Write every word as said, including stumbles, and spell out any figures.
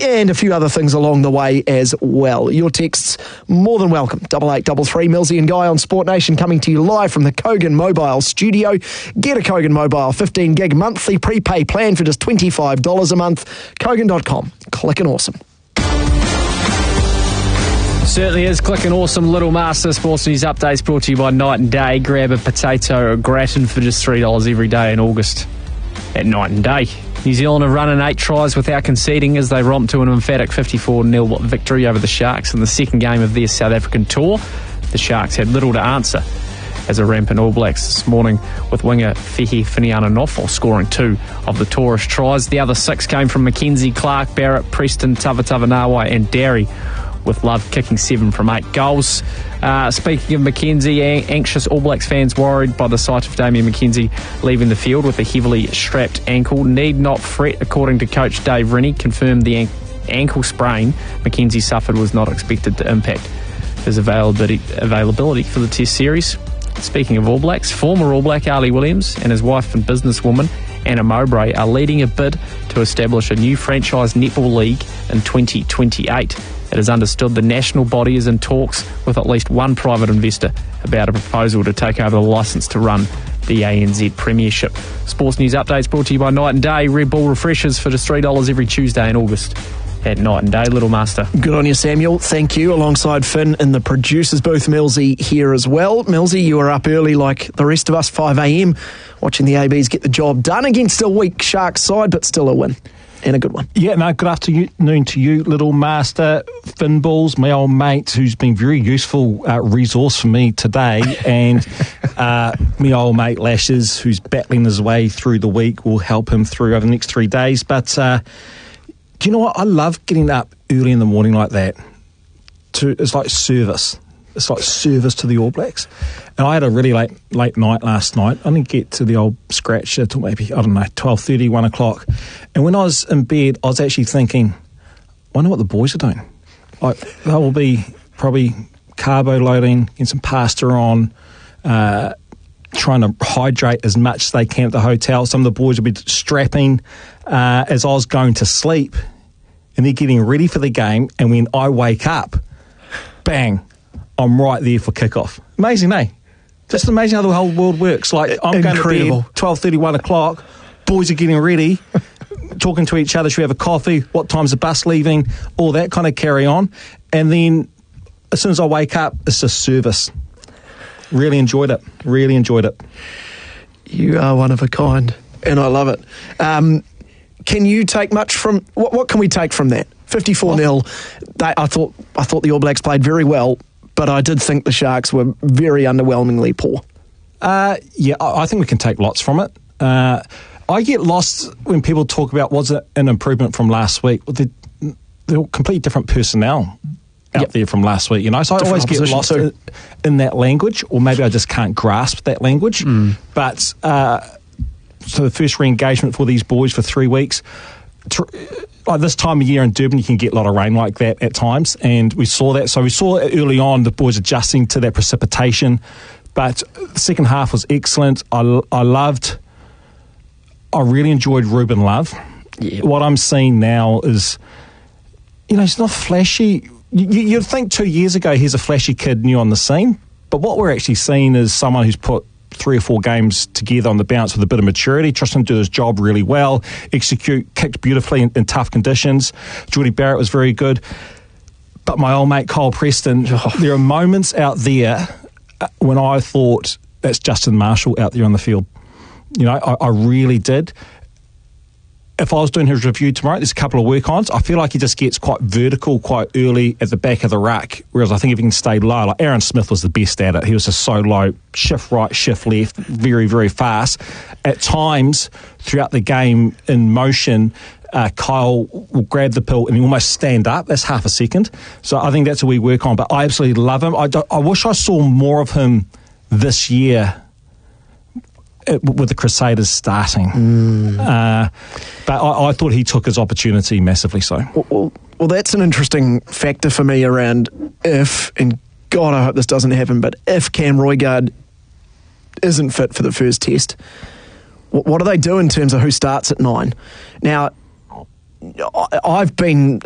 and a few other things along the way as well. Your texts more than welcome. Double eight double three. Millsy and Guy on Sport Nation coming to you live from the Kogan Mobile studio. Get a Kogan Mobile fifteen gig monthly prepay plan for just twenty-five dollars a month. Kogan dot com. Clickin' awesome. Certainly is clicking awesome. Little Master Sports News Updates brought to you by Night and Day. Grab a potato or gratin for just three dollars every day in August at Night and Day. New Zealand have run in eight tries without conceding as they romp to an emphatic fifty-four nil victory over the Sharks in the second game of their South African tour. The Sharks had little to answer as a rampant All Blacks this morning, with winger Fehi Finiana-Nofo scoring two of the tourist tries. The other six came from Mackenzie, Clark, Barrett, Preston, Tavatavanawa and Derry, with Love kicking seven from eight goals. Uh, speaking of Mackenzie, anxious All Blacks fans worried by the sight of Damian Mackenzie leaving the field with a heavily strapped ankle need not fret, according to coach Dave Rennie, confirmed the an- ankle sprain Mackenzie suffered was not expected to impact his availability, availability for the Test series. Speaking of All Blacks, former All Black Ali Williams and his wife and businesswoman Anna Mowbray are leading a bid to establish a new franchise netball league in twenty twenty-eight. It is understood the national body is in talks with at least one private investor about a proposal to take over the licence to run the A N Z Premiership. Sports News Updates brought to you by Night and Day. Red Bull refreshers for just three dollars every Tuesday in August at Night and Day. Little Master. Good on you, Samuel. Thank you. Alongside Finn in the producer's booth, Millsy here as well. Millsy, you were up early like the rest of us, five a.m, watching the A Bs get the job done against a weak Sharks side, but still a win. And a good one. Yeah, no, good afternoon to you, Little Master. Finn Balls, my old mate, who's been very useful uh, resource for me today, and uh, my old mate Lashes, who's battling his way through the week, will help him through over the next three days. But uh, do you know what? I love getting up early in the morning like that. To It's like service. It's like service to the All Blacks. And I had a really late late night last night. I didn't get to the old scratch until maybe, I don't know, twelve thirty, one o'clock. And when I was in bed, I was actually thinking, I wonder what the boys are doing. Like, they will be probably carbo loading, getting some pasta on, uh, trying to hydrate as much as they can at the hotel. Some of the boys will be strapping uh, as I was going to sleep. And they're getting ready for the game. And when I wake up, bang, I'm right there for kickoff. Amazing, eh? Just amazing how the whole world works. Like, I'm Incredible. going to bed twelve thirty, one o'clock. Boys are getting ready, talking to each other. Should we have a coffee? What time's the bus leaving? All that kind of carry on. And then as soon as I wake up, it's just service. Really enjoyed it. Really enjoyed it. You are one of a kind, and I love it. Um, can you take much from... What, what can we take from that? fifty-four nil. They, I thought I thought the All Blacks played very well, but I did think the Sharks were very underwhelmingly poor. Uh, yeah, I, I think we can take lots from it. Uh, I get lost when people talk about was it an improvement from last week. Well, they're, they're completely different personnel out yep. there from last week, you know. So I always get lost in, in that language, or maybe I just can't grasp that language. Mm. But uh, so the first re-engagement for these boys for three weeks. Tr- Like this time of year in Durban, you can get a lot of rain like that at times, and we saw that. So we saw early on the boys adjusting to that precipitation, but the second half was excellent. I, I loved, I really enjoyed Ruben Love. Yeah. What I'm seeing now is, you know, he's not flashy. You, you'd think two years ago he's a flashy kid new on the scene, but what we're actually seeing is someone who's put three or four games together on the bounce with a bit of maturity, trusting to do his job really well, execute, kicked beautifully in, in tough conditions. Jordy Barrett was very good. But my old mate Kyle Preston, oh. there are moments out there when I thought that's Justin Marshall out there on the field. You know, I, I really did. If I was doing his review tomorrow, there's a couple of work-ons. I feel like he just gets quite vertical quite early at the back of the ruck, whereas I think if he can stay low, like Aaron Smith was the best at it. He was just so low, shift right, shift left, very, very fast. At times, throughout the game, in motion, uh, Kyle will grab the pill and he almost stand up. That's half a second. So I think that's what we work on. But I absolutely love him. I, I wish I saw more of him this year with the Crusaders starting. Mm. Uh, but I, I thought he took his opportunity massively so. Well, well, well, that's an interesting factor for me around if, and God, I hope this doesn't happen, but if Cam Roigard isn't fit for the first test, what, what do they do in terms of who starts at nine? Now, I've been